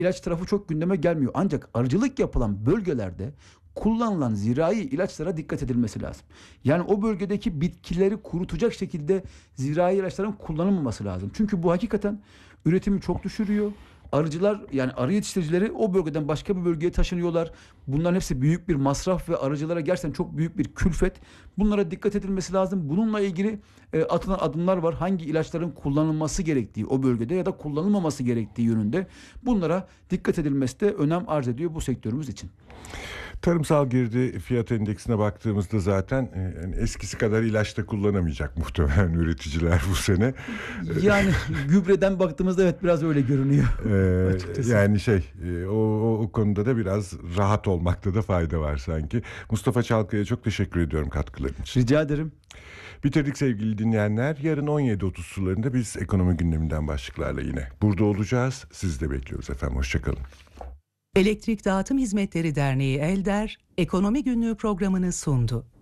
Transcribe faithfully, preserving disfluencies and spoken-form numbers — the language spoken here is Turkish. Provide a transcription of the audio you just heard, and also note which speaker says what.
Speaker 1: ilaç tarafı çok gündeme gelmiyor. Ancak arıcılık yapılan bölgelerde kullanılan zirai ilaçlara dikkat edilmesi lazım. Yani o bölgedeki bitkileri kurutacak şekilde zirai ilaçların kullanılmaması lazım. Çünkü bu hakikaten üretimi çok düşürüyor. Arıcılar, yani arı yetiştiricileri o bölgeden başka bir bölgeye taşınıyorlar. Bunların hepsi büyük bir masraf ve arıcılara gerçekten çok büyük bir külfet. Bunlara dikkat edilmesi lazım. Bununla ilgili e, atılan adımlar var. Hangi ilaçların kullanılması gerektiği o bölgede ya da kullanılmaması gerektiği yönünde, bunlara dikkat edilmesi de önem arz ediyor bu sektörümüz için.
Speaker 2: Tarımsal girdi fiyat endeksine baktığımızda zaten e, yani eskisi kadar ilaç da kullanamayacak muhtemelen üreticiler bu sene.
Speaker 1: Yani gübreden baktığımızda evet biraz öyle görünüyor.
Speaker 2: Ee, yani şey e, o, o, o konuda da biraz rahat olmakta da fayda var sanki. Mustafa Çalkaya çok teşekkür ediyorum katkıların için.
Speaker 1: Rica ederim.
Speaker 2: Bitirdik sevgili dinleyenler. Yarın on yedi otuz sularında biz ekonomi gündeminden başlıklarla yine burada olacağız. Sizi de bekliyoruz efendim. Hoşçakalın.
Speaker 3: Elektrik Dağıtım Hizmetleri Derneği Elder, Ekonomi Günlüğü programını sundu.